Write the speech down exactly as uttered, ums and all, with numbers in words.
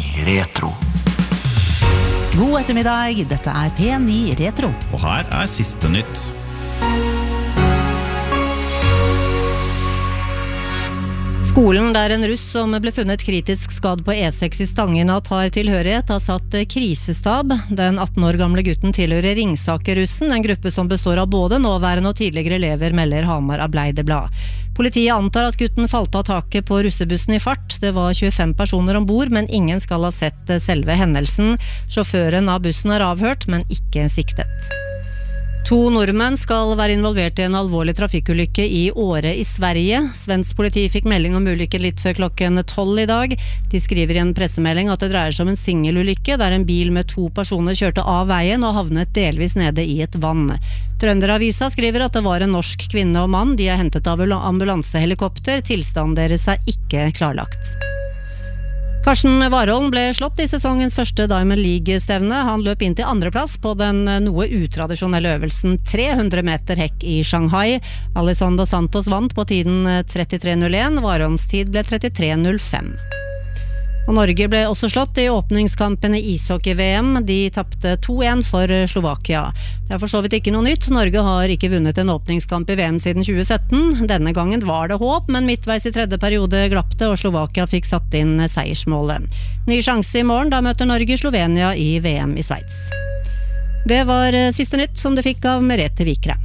Retro. God ettermiddag, dette er P ni Retro. Og her er siste nytt. Skolen der en russ som ble funnet kritisk skadd på E seks i Stangen at har tilhørighet, har satt krisestab. Den atten år gamle gutten tilhører Ringsaker-russen, en gruppe som består av både nåværende og tidligere elever, melder Hamar Arbeiderblad. Politiet antar at gutten falt av taket på russebussen i fart. Det var tjuefem personer ombord, men ingen skal ha sett selve hendelsen. Sjåføren av bussen er avhørt, men ikke siktet. To nordmenn skal være involvert i en alvorlig trafikkulykke i Åre i Sverige. Svensk politi fikk melding om ulykken litt før klokken tolv i dag. De skriver i en pressemelding at det dreier seg om en singelulykke, der en bil med to personer kjørte av veien og havnet delvis nede i et vann. Trønderavisa skriver at det var en norsk kvinne og mann. De er hentet av ambulansehelikopter. Tilstanden deres er ikke klarlagt. Karsten Warholm ble slått i sesongens første Diamond League-stevne. Han løp inn til andreplass på den noe utradisjonelle øvelsen tre hundre meter hekk i Shanghai. Alessandro Santos vant på tiden trettitre null en, Warholms tid ble trettitre null fem. Og Norge ble også slått i åpningskampen i ishockey-V M. De tappte to en for Slovakia. Det er for så vidt ikke noe nytt. Norge har ikke vunnet en åpningskamp i V M siden tjue sytten. Denne gangen var det håp, men midtveis i tredje periode glapp det, og Slovakia fikk satt inn seiersmålet. Ny sjanse i morgen, da møter Norge Slovenia i V M i Sveits. Det var siste nytt som du fikk av Merete Vikre.